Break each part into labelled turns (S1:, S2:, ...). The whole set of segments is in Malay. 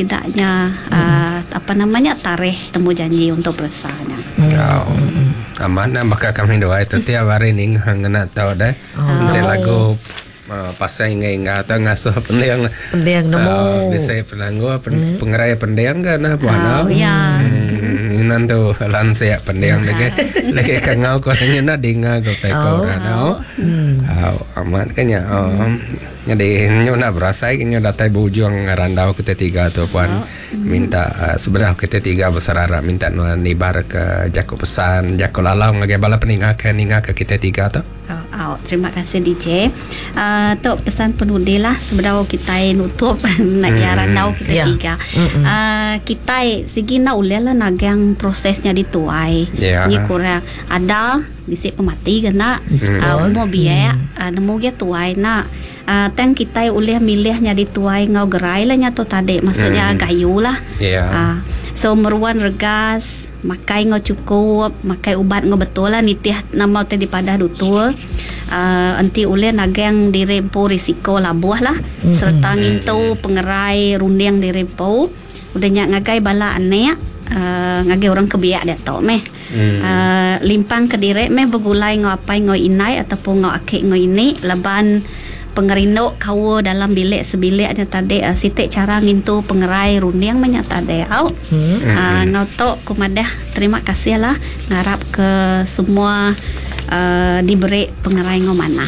S1: sidaknya tarikh temu janji untuk bersahnya.
S2: Aman maka kami doa itu tiap hari ning ngena tahu dah. Nanti lagu pasai ingat ngasuh pendiang
S3: nemu
S2: bisa penanggo pengerai pendiang kan apa inan tu lansia pendiang lagi kangau ko ngena dinga ko teko rano amat kanya jadi nyo nak berasai nyo datai bujung randau kita tiga tu puan minta sebenarnya kita tiga bersarara minta nibar ke jako pesan jako lalau ngage bala peningak ke kita tiga tu.
S1: Terima kasih DJ. Tok pesan penudi lah sebenarnya kita nutup nak randau kita tiga. Kita segi nak uleh lah nagang prosesnya dituai. Ni kurang ada bisi pemati kena mau biaya nemu dia tuai nak tang kita uleh milihnya dituai ngau gerai lah nyato tadi maksudnya gayu lah. So meruan regas makai ngau cukup makai ubat ngau betul lah nitih nama tadi pada dutul anti uleh nagang dirempo risiko labuh lah serta ngintu pengerai runding dirempo udah nyak ngagai bala aneh ngagai orang kebiak dia tau meh limpang ke direk meh begulai ngau apai ngau inai ataupun ngau akik ngau ini laban pengerino kau dalam bilik sebilik ada tadi sitik cara ngintu pengerai runding menyata deh ngau tok kumadah terima kasih lah ngarap ke semua diberi pengerai ngau mana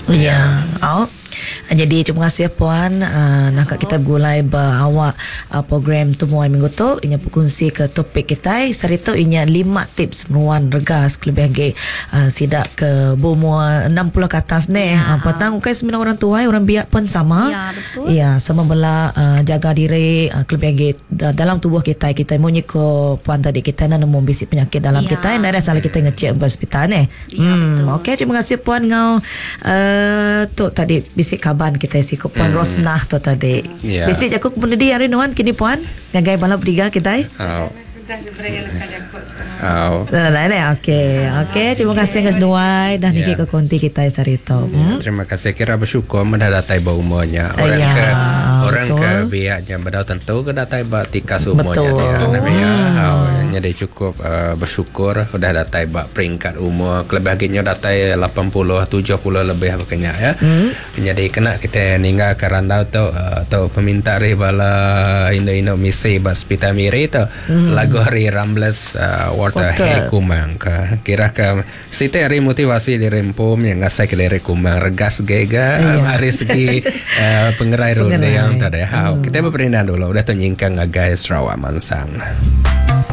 S3: jadi terima kasih puan nak kita bergulai awak program temuan minggu tu inya berkongsi ke topik kita sarito inya 5 tips meruan regas kelebih lagi sidak ke berumur 60 ke atas ni petang ukai sembilan orang tua orang biak pun sama sama bela jaga diri kelebih lagi dalam tubuh kita monyi ko puan tadi kita nak nemu bisi penyakit dalam kita ada salah kita ngecek ke hospital ni okey terima kasih puan ngau tu tadi bisik kaban kita si puan Rosnah tu tadi. Bisik jaku pendidik hari nuan kini puan ngagai balap diga kita. Dah diberi lekadakut sekarang. Okey. Terima kasih ngas duai dah niki ke konti kita sarito.
S2: Terima kasih kira bersyukur mendatai bau umurnya orang ke biaknya bedau tentu ke datai ba tika umurnya dia nya cukup bersyukur udah datai ba peringkat umur kelebihannya datai 80 70 lebih makanya ya. Jadi kena kita ninggal ke randau tu peminta bala indo misi ba hospital miri tu lagu hari Rambles water kumang ka kira ka site hari motivasi di rempom yang ngasai ke dari kumang regas gega hari segi pengerai ronde yang tadi kita berperindah dulu udah tu nyingkang ngagai Sarawak Mansang.